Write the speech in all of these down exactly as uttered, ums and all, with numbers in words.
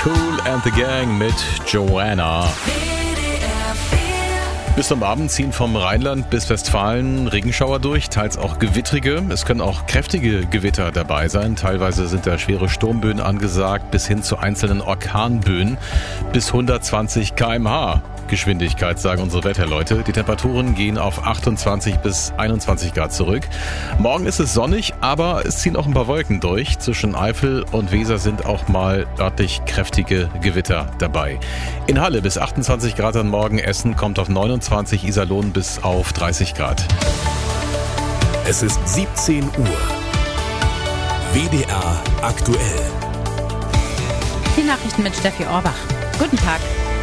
Kool and the Gang mit Joanna. Bis zum Abend ziehen vom Rheinland bis Westfalen Regenschauer durch, teils auch gewittrige. Es können auch kräftige Gewitter dabei sein. Teilweise sind da schwere Sturmböen angesagt, bis hin zu einzelnen Orkanböen bis hundertzwanzig Kilometer pro Stunde. Geschwindigkeit, sagen unsere Wetterleute. Die Temperaturen gehen auf achtundzwanzig bis einundzwanzig Grad zurück. Morgen ist es sonnig, aber es ziehen auch ein paar Wolken durch. Zwischen Eifel und Weser sind auch mal örtlich kräftige Gewitter dabei. In Halle bis achtundzwanzig Grad am Morgen, Essen kommt auf neunundzwanzig, Iserlohn bis auf dreißig Grad. Es ist siebzehn Uhr. W D R aktuell. Die Nachrichten mit Steffi Orbach. Guten Tag.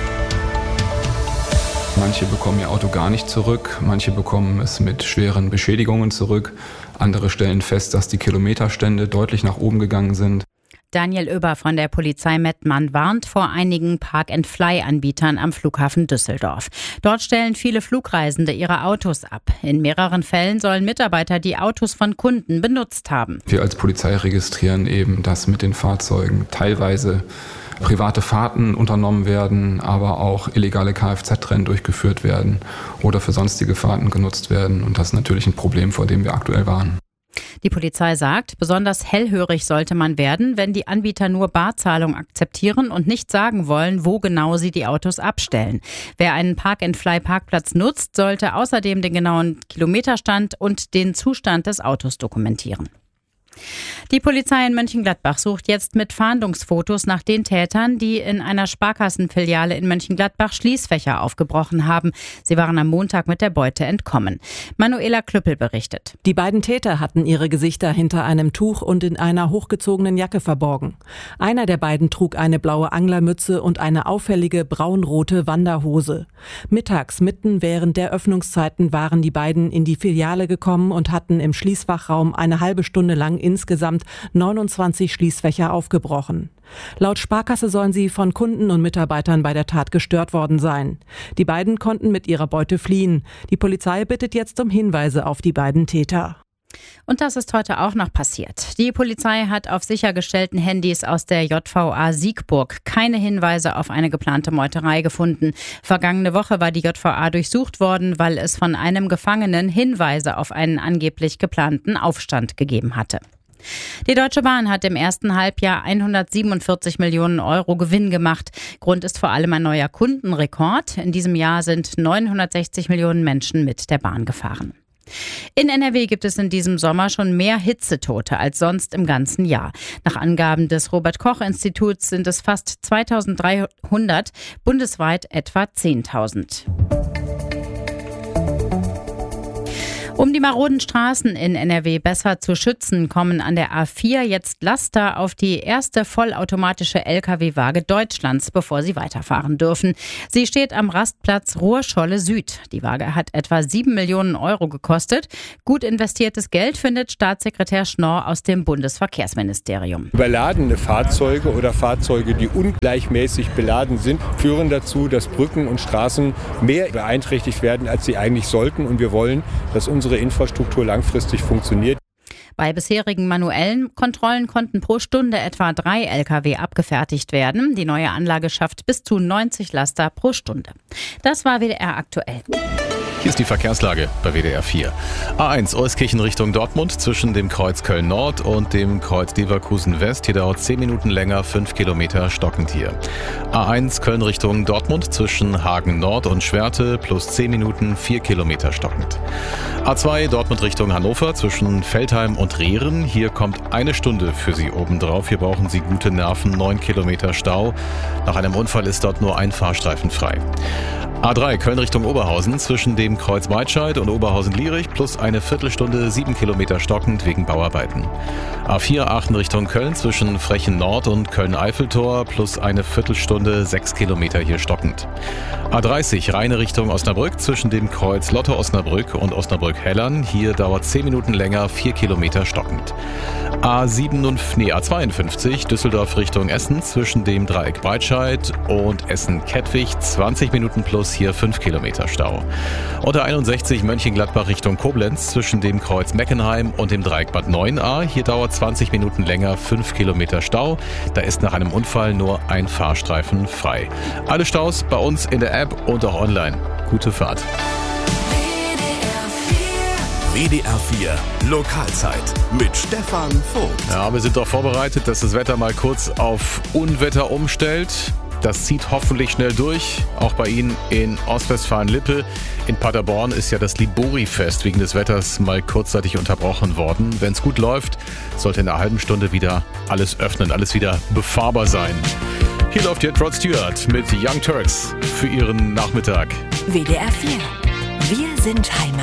Manche bekommen ihr Auto gar nicht zurück, manche bekommen es mit schweren Beschädigungen zurück. Andere stellen fest, dass die Kilometerstände deutlich nach oben gegangen sind. Daniel Oeber von der Polizei Mettmann warnt vor einigen Park-and-Fly-Anbietern am Flughafen Düsseldorf. Dort stellen viele Flugreisende ihre Autos ab. In mehreren Fällen sollen Mitarbeiter die Autos von Kunden benutzt haben. Wir als Polizei registrieren eben, dass mit den Fahrzeugen teilweise private Fahrten unternommen werden, aber auch illegale Kfz-Rennen durchgeführt werden oder für sonstige Fahrten genutzt werden. Und das ist natürlich ein Problem, vor dem wir aktuell warnen. Die Polizei sagt, besonders hellhörig sollte man werden, wenn die Anbieter nur Barzahlung akzeptieren und nicht sagen wollen, wo genau sie die Autos abstellen. Wer einen Park-and-Fly-Parkplatz nutzt, sollte außerdem den genauen Kilometerstand und den Zustand des Autos dokumentieren. Die Polizei in Mönchengladbach sucht jetzt mit Fahndungsfotos nach den Tätern, die in einer Sparkassenfiliale in Mönchengladbach Schließfächer aufgebrochen haben. Sie waren am Montag mit der Beute entkommen. Manuela Klüppel berichtet. Die beiden Täter hatten ihre Gesichter hinter einem Tuch und in einer hochgezogenen Jacke verborgen. Einer der beiden trug eine blaue Anglermütze und eine auffällige braunrote Wanderhose. Mittags, mitten während der Öffnungszeiten, waren die beiden in die Filiale gekommen und hatten im Schließfachraum eine halbe Stunde lang insgesamt neunundzwanzig Schließfächer aufgebrochen. Laut Sparkasse sollen sie von Kunden und Mitarbeitern bei der Tat gestört worden sein. Die beiden konnten mit ihrer Beute fliehen. Die Polizei bittet jetzt um Hinweise auf die beiden Täter. Und das ist heute auch noch passiert. Die Polizei hat auf sichergestellten Handys aus der J V A Siegburg keine Hinweise auf eine geplante Meuterei gefunden. Vergangene Woche war die J V A durchsucht worden, weil es von einem Gefangenen Hinweise auf einen angeblich geplanten Aufstand gegeben hatte. Die Deutsche Bahn hat im ersten Halbjahr hundertsiebenundvierzig Millionen Euro Gewinn gemacht. Grund ist vor allem ein neuer Kundenrekord. In diesem Jahr sind neunhundertsechzig Millionen Menschen mit der Bahn gefahren. In N R W gibt es in diesem Sommer schon mehr Hitzetote als sonst im ganzen Jahr. Nach Angaben des Robert-Koch-Instituts sind es fast zweitausenddreihundert, bundesweit etwa zehntausend. Um die maroden Straßen in N R W besser zu schützen, kommen an der A vier jetzt Laster auf die erste vollautomatische L K W-Waage Deutschlands, bevor sie weiterfahren dürfen. Sie steht am Rastplatz Ruhrscholle Süd. Die Waage hat etwa sieben Millionen Euro gekostet. Gut investiertes Geld, findet Staatssekretär Schnorr aus dem Bundesverkehrsministerium. Überladene Fahrzeuge oder Fahrzeuge, die ungleichmäßig beladen sind, führen dazu, dass Brücken und Straßen mehr beeinträchtigt werden, als sie eigentlich sollten. Und wir wollen, dass unsere Infrastruktur langfristig funktioniert. Bei bisherigen manuellen Kontrollen konnten pro Stunde etwa drei L K W abgefertigt werden. Die neue Anlage schafft bis zu neunzig Laster pro Stunde. Das war W D R aktuell. Hier ist die Verkehrslage bei W D R vier. A eins Euskirchen Richtung Dortmund zwischen dem Kreuz Köln Nord und dem Kreuz Leverkusen West. Hier dauert zehn Minuten länger, fünf Kilometer stockend hier. A eins Köln Richtung Dortmund zwischen Hagen Nord und Schwerte plus zehn Minuten, vier Kilometer stockend. A zwei Dortmund Richtung Hannover zwischen Veltheim und Rehren. Hier kommt eine Stunde für Sie obendrauf. Hier brauchen Sie gute Nerven, neun Kilometer Stau. Nach einem Unfall ist dort nur ein Fahrstreifen frei. A drei Köln Richtung Oberhausen zwischen dem Kreuz Weitscheid und Oberhausen-Lierich plus eine Viertelstunde, sieben Kilometer stockend wegen Bauarbeiten. A vier Aachen Richtung Köln zwischen Frechen Nord und Köln-Eiffeltor plus eine Viertelstunde, sechs Kilometer hier stockend. A dreißig Rheine Richtung Osnabrück zwischen dem Kreuz Lotte-Osnabrück und Osnabrück-Hellern. Hier dauert zehn Minuten länger, vier Kilometer stockend. A sieben und, nee, A zweiundfünfzig Düsseldorf Richtung Essen zwischen dem Dreieck Breitscheid und Essen-Kettwig zwanzig Minuten plus Plus hier fünf Kilometer Stau. Und der einundsechzig Mönchengladbach Richtung Koblenz zwischen dem Kreuz Meckenheim und dem Dreieck Bad neun a. Hier dauert zwanzig Minuten länger, fünf Kilometer Stau. Da ist nach einem Unfall nur ein Fahrstreifen frei. Alle Staus bei uns in der App und auch online. Gute Fahrt. W D R vier Lokalzeit mit Stefan Vogt. Ja, wir sind doch vorbereitet, dass das Wetter mal kurz auf Unwetter umstellt. Das zieht hoffentlich schnell durch, auch bei Ihnen in Ostwestfalen-Lippe. In Paderborn ist ja das Libori-Fest wegen des Wetters mal kurzzeitig unterbrochen worden. Wenn es gut läuft, sollte in einer halben Stunde wieder alles öffnen, alles wieder befahrbar sein. Hier läuft jetzt Rod Stewart mit Young Turks für Ihren Nachmittag. W D R vier. Wir sind Heimat.